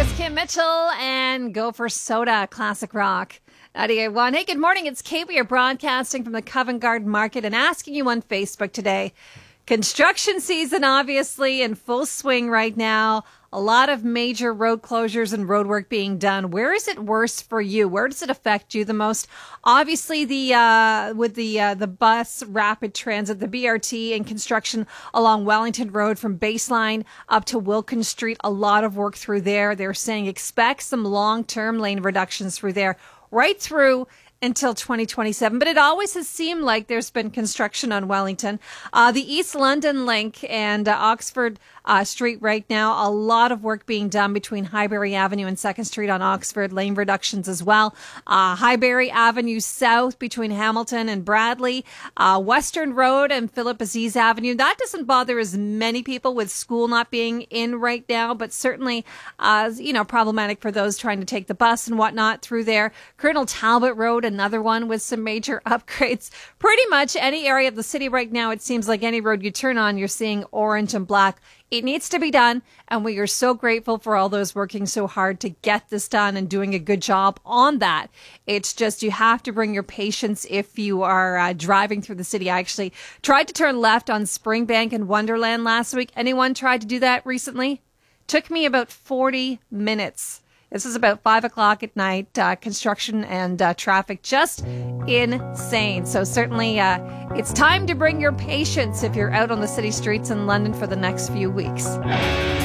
It's Kim Mitchell and Go for Soda, classic rock. 98.1. Hey, good morning. It's Kate. We are broadcasting from the Covent Garden Market and asking you on Facebook today. Construction season, obviously, in full swing right now. A lot of major road closures and road work being done. Where is it worse for you? Where does it affect you the most? Obviously, with the bus rapid transit, the BRT, and construction along Wellington Road from Baseline up to Wilkins Street. A lot of work through there. They're saying expect some long-term lane reductions through there, right through until 2027. But it always has seemed like there's been construction on Wellington. The East London link and Oxford Street right now, a lot of work being done between Highbury Avenue and 2nd Street on Oxford, lane reductions as well. Highbury Avenue South between Hamilton and Bradley, Western Road and Philip Aziz Avenue. That doesn't bother as many people with school not being in right now, but certainly, problematic for those trying to take the bus and whatnot through there. Colonel Talbot Road, another one with some major upgrades. Pretty much any area of the city right now, it seems like any road you turn on, you're seeing orange and black. It needs to be done, and we are so grateful for all those working so hard to get this done and doing a good job on that. It's just you have to bring your patience if you are driving through the city. I actually tried to turn left on Springbank and Wonderland last week. Anyone tried to do that recently? Took me about 40 minutes. This is about 5 o'clock at night. Construction and traffic just insane. So certainly it's time to bring your patience if you're out on the city streets in London for the next few weeks.